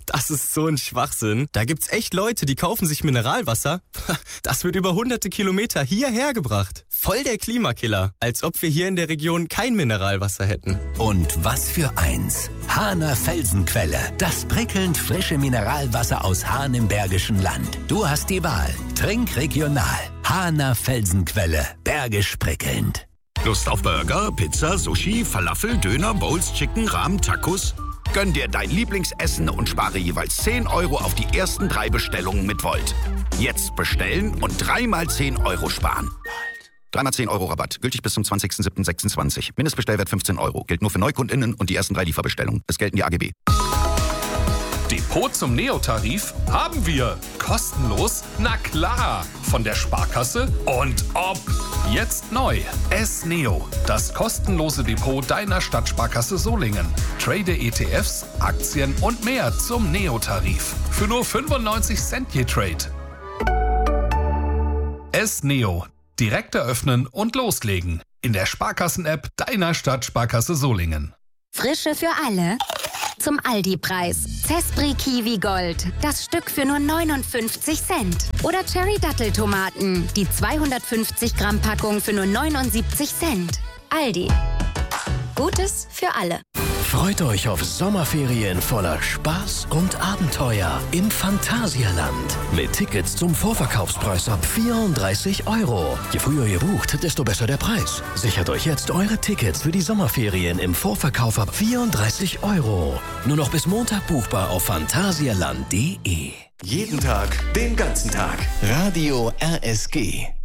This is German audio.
Das ist so ein Schwachsinn. Da gibt's echt Leute, die kaufen sich Mineralwasser. Das wird über hunderte Kilometer hierher gebracht. Voll der Klimakiller. Als ob wir hier in der Region kein Mineralwasser hätten. Und was für eins. Hahner Felsenquelle. Das prickelnd frische Mineralwasser aus Hahn im Bergischen Land. Du hast die Wahl. Trink regional. Hahner Felsenquelle. Bergisch prickelnd. Lust auf Burger, Pizza, Sushi, Falafel, Döner, Bowls, Chicken, Rahmen, Tacos? Gönn dir dein Lieblingsessen und spare jeweils 10 Euro auf die ersten 3 Bestellungen mit Volt. Jetzt bestellen und 3 mal 10 Euro sparen. 3 mal 10 Euro Rabatt. Gültig bis zum 20.07.26. Mindestbestellwert 15 Euro. Gilt nur für NeukundInnen und die ersten 3 Lieferbestellungen. Es gelten die AGB. Depot zum Neo-Tarif haben wir. Kostenlos? Na klar. Von der Sparkasse und ob. Jetzt neu. S-Neo. Das kostenlose Depot deiner Stadtsparkasse Solingen. Trade ETFs, Aktien und mehr zum Neo-Tarif. Für nur 95 Cent je Trade. S-Neo. Direkt eröffnen und loslegen. In der Sparkassen-App deiner Stadtsparkasse Solingen. Frische für alle. Zum Aldi-Preis. Zespri Kiwi Gold. Das Stück für nur 59 Cent. Oder Cherry Datteltomaten. Die 250 Gramm Packung für nur 79 Cent. Aldi. Gutes für alle. Freut euch auf Sommerferien voller Spaß und Abenteuer im Phantasialand. Mit Tickets zum Vorverkaufspreis ab 34 Euro. Je früher ihr bucht, desto besser der Preis. Sichert euch jetzt eure Tickets für die Sommerferien im Vorverkauf ab 34 Euro. Nur noch bis Montag buchbar auf phantasialand.de. Jeden Tag, den ganzen Tag. Radio RSG.